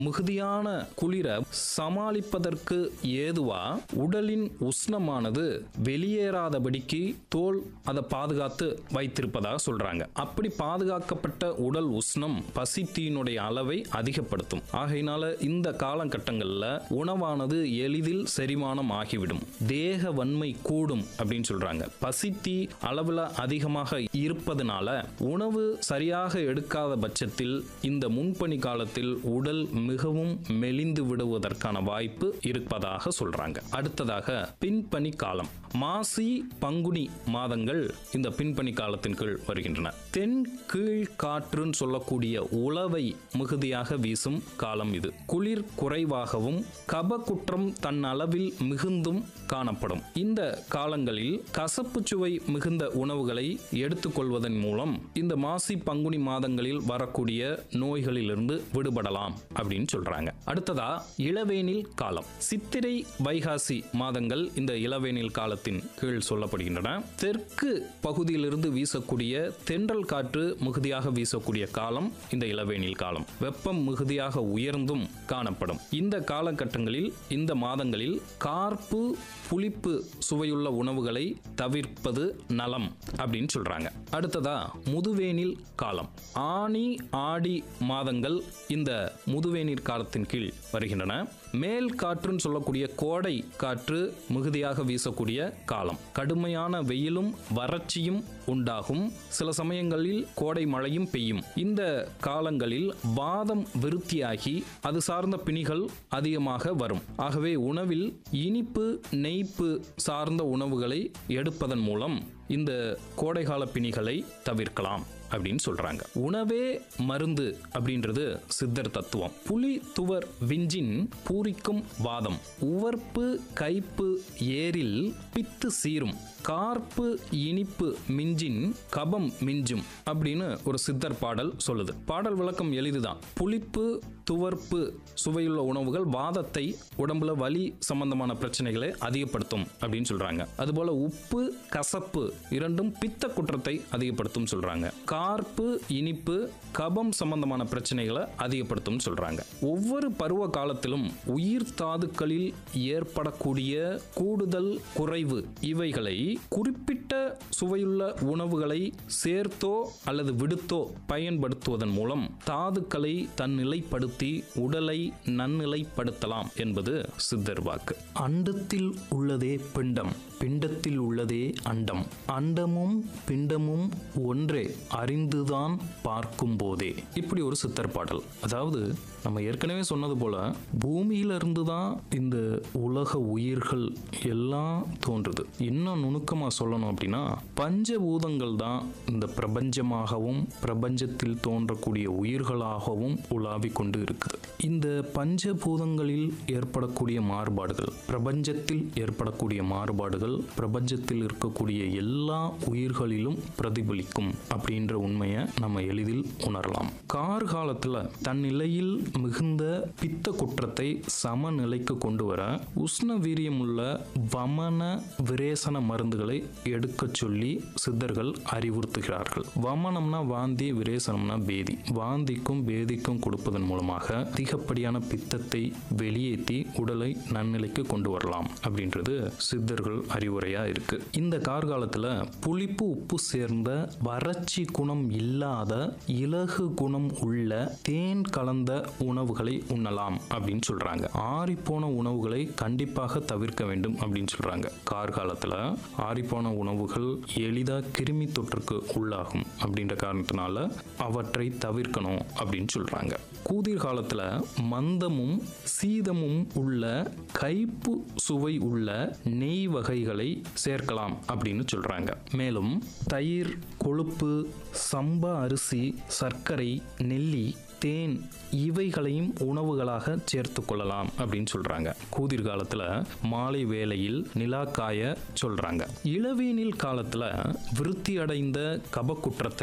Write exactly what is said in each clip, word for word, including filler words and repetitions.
மிகுதியான குளிர சமாளிப்பதற்கு ஏதுவா உடலின் உஷ்ணமானது வெளியேறாதபடிக்கு தோல் அதை பாதுகாத்து வைத்திருப்பதாக சொல்றாங்க. அப்படி பாதுகாக்கப்பட்ட உடல் உஷ்ணம் பசித்தீனுடைய அளவை அதிகப்படுத்தும். ஆகையினால இந்த காலகட்டங்களில் உணவானது எளிதில் செரிமானம் ஆகிவிடும், தேக வன்மை கூடும் அப்படின்னு சொல்றாங்க. பசித்தீ அளவுல அதிகமாக இருப்பதனால உணவு சரியாக எடுக்காத பட்சத்தில் இந்த முன்பனி காலத்தில் உடல் மிகவும் மெலிந்து விடுவதற்கான வாய்ப்பு இருப்பதாக சொல்றாங்க. அடுத்ததாக பின்பனி காலம். மாசி பங்குனி மாதங்கள் இந்த பின்பனி காலத்தின் கீழ் வருகின்றன. தென் கீழ் காற்றுன்னு சொல்லக்கூடிய உளவை மிகுதியாக வீசும் காலம் இது. குளிர் குறைவாகவும் கபகுற்றம் தன் அளவில் மிகுந்தும் காணப்படும். இந்த காலங்களில் கசப்பு சுவை மிகுந்த உணவுகளை எடுத்துக்கொள்வதன் மூலம் இந்த மாசி பங்குனி மாதங்களில் வரக்கூடிய நோய்களிலிருந்து விடுபடலாம் அப்படின்னு சொல்றாங்க. அடுத்ததா இளவேனில் காலம். சித்திரை வைகாசி மாதங்கள் இந்த இளவேனில் காலத்தின் கீழ் சொல்லப்படுகின்றன. தெற்கு பகுதியிலிருந்து வீசக்கூடிய தென்றல் காற்று மிகுதியாக வீசக்கூடிய காலம் இந்த இளவேனில் காலம். வெப்பம் மிகுதியாக உயர்ந்தும் காணப்படும். இந்த காலகட்டங்களில் இந்த மாதங்களில் கார்ப்பு புளிப்பு சுவையுள்ள உணவுகளை தவிர்ப்பது நலம் அப்படின்னு சொல்றாங்க. அடுத்ததா முதுவேனில் காலம். ஆனி ஆடி மாதங்கள் இந்த முதுவேனில் காலத்தின் கீழ் வருகின்றன. மேல் காற்றுன்னு சொல்லக்கூடிய கோடை காற்று மிகுதியாக வீசக்கூடிய காலம். கடுமையான வெயிலும் வறட்சியும் உண்டாகும். சில சமயங்களில் கோடை மழையும் பெய்யும். இந்த காலங்களில் வாதம் விருத்தியாகி அது சார்ந்த பிணிகள் அதிகமாக வரும். ஆகவே உணவில் இனிப்பு நெய்ப்பு சார்ந்த உணவுகளை எடுப்பதன் மூலம் இந்த கோடைகால பிணிகளை தவிர்க்கலாம் அப்படின்னு சொல்றாங்க. உணவே மருந்து அப்படின்றது சித்தர் தத்துவம். புலி துவர் விஞ்சின் பூரிக்கும் வாதம். உவர்ப்பு கைப்பு ஏரில் பித்து சீரும். கார்ப்பு இனிப்பு மிஞ்சின் கபம் மிஞ்சும் அப்படின்னு ஒரு சித்தர் பாடல் சொல்லுது. பாடல் விளக்கம் எளிதுதான். புளிப்பு துவர்ப்பு சுவையுள்ள உணவுகள் வாதத்தை, உடம்புல வலி சம்பந்தமான பிரச்சனைகளை அதிகப்படுத்தும் அப்படின்னு சொல்றாங்க. அதுபோல உப்பு கசப்பு இரண்டும் பித்த குற்றத்தை அதிகப்படுத்தும் சொல்றாங்க. கார்ப்பு இனிப்பு கபம் சம்பந்தமான பிரச்சனைகளை அதிகப்படுத்தும் சொல்றாங்க. ஒவ்வொரு பருவ காலத்திலும் உயிர் தாதுக்களில் ஏற்படக்கூடிய கூடுதல் குறைவு இவைகளை குறிப்பிட்ட சுவையுள்ள உணவுகளை சேர்த்தோ அல்லது விடுத்தோ பயன்படுத்துவதன் மூலம் தாதுக்களை தன்னிலைப்படுத்தி உடலை நன்னிலைப்படுத்தலாம் என்பது சித்தர் வாக்கு. அண்டத்தில் உள்ளதே பிண்டம், பிண்டத்தில் உள்ளதே அண்டம், அண்டமும் பிண்டமும் ஒன்றே அறிந்துதான் பார்க்கும் போதே. இப்படி ஒரு சித்தர் பாடல். அதாவது நம்ம ஏற்கனவே சொன்னது போல பூமியிலிருந்து தான் இந்த உலக உயிர்கள் எல்லாம் தோன்றுது. இன்னும் நுணுக்கமா சொல்லணும் அப்படின்னா பஞ்சபூதங்கள் தான் இந்த பிரபஞ்சமாகவும் பிரபஞ்சத்தில் தோன்றக்கூடிய உயிர்களாகவும் உலாவி கொண்டு இருக்குது. இந்த பஞ்சபூதங்களில் ஏற்படக்கூடிய மாறுபாடுகள், பிரபஞ்சத்தில் ஏற்படக்கூடிய மாறுபாடுகள் பிரபஞ்சத்தில் இருக்கக்கூடிய எல்லா உயிர்களிலும் பிரதிபலிக்கும் அப்படின்ற உண்மையை நம்ம எளிதில் உணரலாம். கார்காலத்துல தன் நிலையில் மிகுந்த பித்த குற்றத்தை சமநிலைக்கு கொண்டு வர உஷ்ண வீரியமுள்ள வமன விரேசன மருந்துகளை எடுக்க சொல்லி சித்தர்கள் அறிவுறுத்துகிறார்கள். வமனம்னா வாந்தி, விரேசனம்னா பேதி. வாந்திக்கும் பேதிக்கும் கொடுப்பதன் மூலமாக அதிகப்படியான பித்தத்தை வெளியேற்றி உடலை நன்னிலைக்கு கொண்டு வரலாம் அப்படின்றது சித்தர்கள் அறிவுரையா இருக்கு. இந்த கார்காலத்துல புளிப்பு உப்பு சேர்ந்த வறட்சி குணம் இல்லாத இலகு குணம் உள்ள தேன் கலந்த உணவுகளை உண்ணலாம் அப்படின்னு சொல்றாங்க. ஆறிப்போன உணவுகளை கண்டிப்பாக தவிர்க்க வேண்டும் அப்படின்னு சொல்றாங்க. கார்காலத்துல ஆறிப்போன உணவுகள் எளிதா கிருமி தொற்றுக்கு உள்ளாகும் அப்படின்ற காரணத்தினால அவற்றை தவிர்க்கணும் அப்படின்னு சொல்றாங்க. கூதிர் காலத்துல மந்தமும் சீதமும் உள்ள கைப்பு சுவை உள்ள நெய் வகைகளை சேர்க்கலாம் அப்படின்னு சொல்றாங்க. மேலும் தயிர், கொழுப்பு, சம்பா அரிசி, சர்க்கரை, நெல்லி, தேன் இவைகளையும் உணவுகளாக சேர்த்து கொள்ளலாம் அப்படின்னு சொல்றாங்க. கூதிர் காலத்துல மாலை வேளையில் நிலாக்காய சொல்றாங்க. இளவேனில் காலத்துல விருத்தி அடைந்த கபக்குற்றத்தை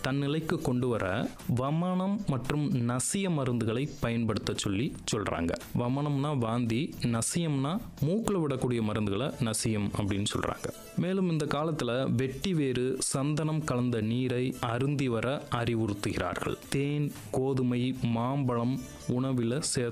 தன்னிலைக்கு கொண்டு வர வமனம் மற்றும் நசிய மருந்துகளை பயன்படுத்த சொல்லி சொல்றாங்க. வமனம்னா வாந்தி, நசியம்னா மூக்குல விடக்கூடிய மருந்துகளை நசியம் அப்படின்னு சொல்றாங்க. மேலும் இந்த காலத்துல வெட்டி வேறு, சந்தனம் கலந்த நீரை அருந்தி வர அறிவுறுத்துகிறார்கள். தேன், கோதுமை, மாம்பழம் உணவில் சேர்த்து